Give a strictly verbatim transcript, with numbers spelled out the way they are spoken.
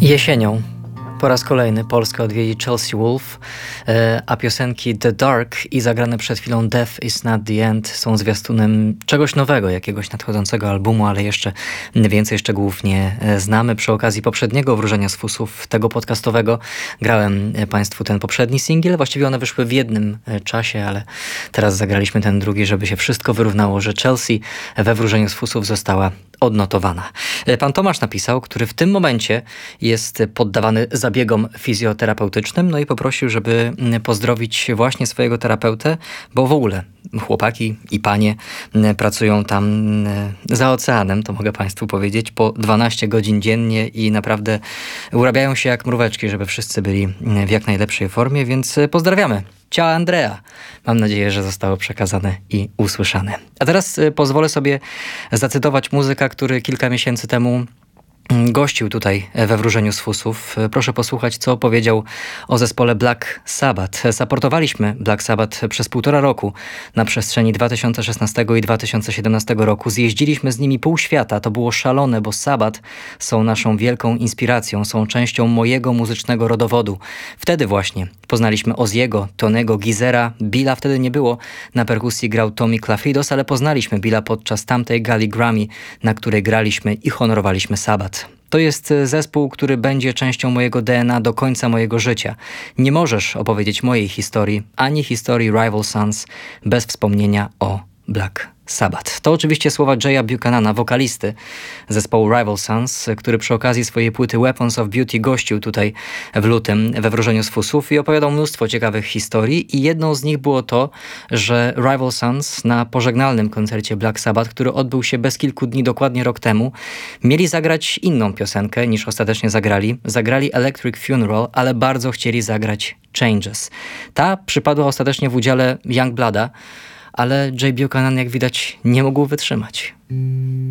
Jesienią po raz kolejny Polskę odwiedzi Chelsea Wolfe, a piosenki The Dark i zagrane przed chwilą Death is not the end są zwiastunem czegoś nowego, jakiegoś nadchodzącego albumu, ale jeszcze więcej szczegółów nie znamy. Przy okazji poprzedniego Wróżenia z fusów, tego podcastowego, grałem Państwu ten poprzedni singiel. Właściwie one wyszły w jednym czasie, ale teraz zagraliśmy ten drugi, żeby się wszystko wyrównało, że Chelsea we Wróżeniu z fusów została odnotowana. Pan Tomasz napisał, który w tym momencie jest poddawany zabiegom fizjoterapeutycznym, no i poprosił, żeby pozdrowić właśnie swojego terapeutę, bo w ogóle chłopaki i panie pracują tam za oceanem, to mogę Państwu powiedzieć, po dwanaście godzin dziennie i naprawdę urabiają się jak mróweczki, żeby wszyscy byli w jak najlepszej formie, więc pozdrawiamy. Ciao Andrea. Mam nadzieję, że zostało przekazane i usłyszane. A teraz pozwolę sobie zacytować muzyka, który kilka miesięcy temu gościł tutaj we Wróżeniu z fusów. Proszę posłuchać, co powiedział o zespole Black Sabbath. Supportowaliśmy Black Sabbath przez półtora roku na przestrzeni dwa tysiące szesnastego i dwa tysiące siedemnastego roku. Zjeździliśmy z nimi pół świata. To było szalone, bo Sabbath są naszą wielką inspiracją, są częścią mojego muzycznego rodowodu. Wtedy właśnie poznaliśmy Ozziego, Tonego, Geezera. Billa wtedy nie było. Na perkusji grał Tommy Klafidos, ale poznaliśmy Billa podczas tamtej gali Grammy, na której graliśmy i honorowaliśmy Sabbath. To jest zespół, który będzie częścią mojego D N A do końca mojego życia. Nie możesz opowiedzieć mojej historii, ani historii Rival Sons bez wspomnienia o Black Sabbath. To oczywiście słowa Jaya Buchanana, wokalisty zespołu Rival Sons, który przy okazji swojej płyty Weapons of Beauty gościł tutaj w lutym we Wróżeniu z fusów i opowiadał mnóstwo ciekawych historii i jedną z nich było to, że Rival Sons na pożegnalnym koncercie Black Sabbath, który odbył się bez kilku dni, dokładnie rok temu, mieli zagrać inną piosenkę niż ostatecznie zagrali. Zagrali Electric Funeral, ale bardzo chcieli zagrać Changes. Ta przypadła ostatecznie w udziale Youngblooda, ale Jay Buchanan, jak widać, nie mógł wytrzymać.